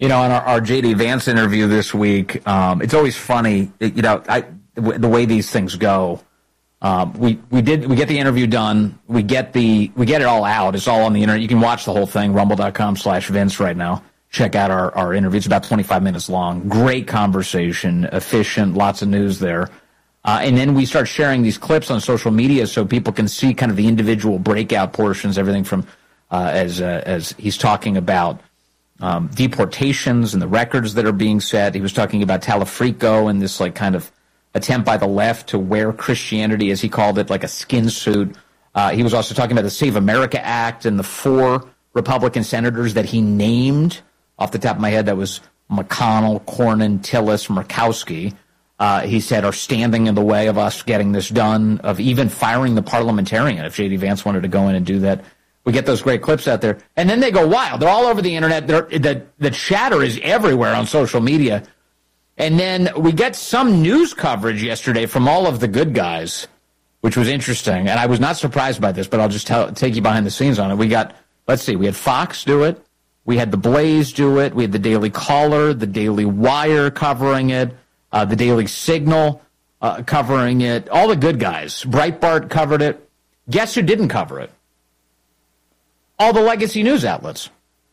In our J.D. Vance interview this week, it's always funny, the way these things go. We get the interview done. We get it all out. It's all on the internet. You can watch the whole thing, rumble.com/Vince right now. Check out our interview. It's about 25 minutes long. Great conversation, efficient, lots of news there. And then we start sharing these clips on social media so people can see kind of the individual breakout portions, everything from as he's talking about deportations and the records that are being set. He was talking about Talafrico and this like kind of attempt by the left to wear Christianity, as he called it, like a skin suit. He was also talking about the Save America Act and the 4 Republican senators that he named. Off the top of my head, that was McConnell, Cornyn, Tillis, Murkowski. He said are standing in the way of us getting this done, of even firing the parliamentarian if J.D. Vance wanted to go in and do that. We get those great clips out there. And then they go wild. They're all over the internet. The chatter is everywhere on social media. And then we get some news coverage yesterday from all of the good guys, which was interesting. And I was not surprised by this, but I'll just take you behind the scenes on it. We had Fox do it. We had The Blaze do it. We had the Daily Caller, the Daily Wire covering it, the Daily Signal covering it. All the good guys. Breitbart covered it. Guess who didn't cover it? All the legacy news outlets.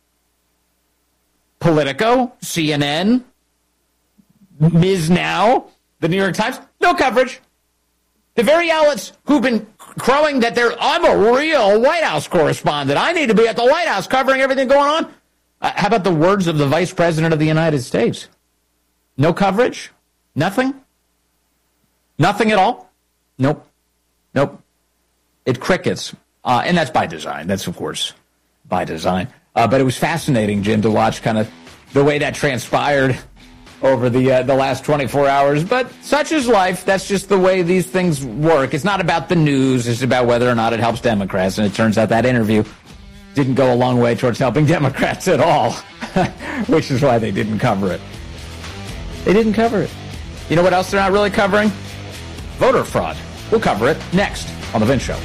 Politico, CNN, Ms. Now, the New York Times, no coverage. The very outlets who've been crowing that I'm a real White House correspondent. I need to be at the White House covering everything going on. How about the words of the Vice President of the United States? No coverage? Nothing? Nothing at all? Nope. It crickets. And that's by design. That's, of course, by design. But it was fascinating, Jim, to watch kind of the way that transpired over the last 24 hours. But such is life. That's just the way these things work. It's not about the news. It's about whether or not it helps Democrats. And it turns out that interview didn't go a long way towards helping Democrats at all, which is why they didn't cover it. They didn't cover it. You know what else they're not really covering? Voter fraud. We'll cover it next on The Vince Show.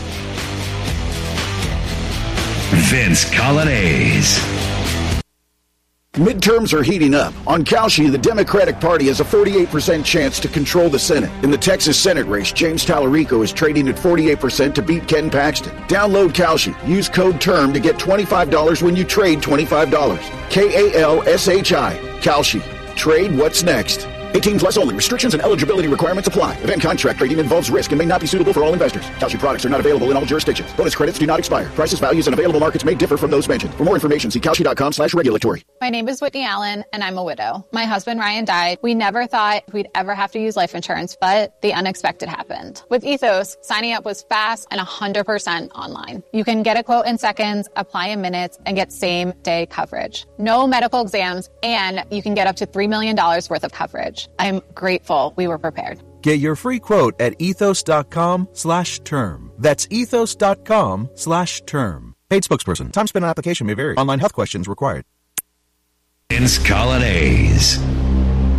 Vince Coglianese. Midterms are heating up. On Kalshi, the Democratic Party has a 48% chance to control the Senate. In the Texas Senate race, James Talarico is trading at 48% to beat Ken Paxton. Download Kalshi. Use code TERM to get $25 when you trade $25. KALSHI. Kalshi. Trade what's next. 18 plus only. Restrictions and eligibility requirements apply. Event contract trading involves risk and may not be suitable for all investors. Kalshi products are not available in all jurisdictions. Bonus credits do not expire. Prices, values, and available markets may differ from those mentioned. For more information, see Kalshi.com/regulatory. My name is Whitney Allen, and I'm a widow. My husband, Ryan, died. We never thought we'd ever have to use life insurance, but the unexpected happened. With Ethos, signing up was fast and 100% online. You can get a quote in seconds, apply in minutes, and get same-day coverage. No medical exams, and you can get up to $3 million worth of coverage. I'm grateful we were prepared. Get your free quote at ethos.com/term. That's ethos.com/term. Paid spokesperson. Time spent on application may vary. Online health questions required. Vince Coglianese.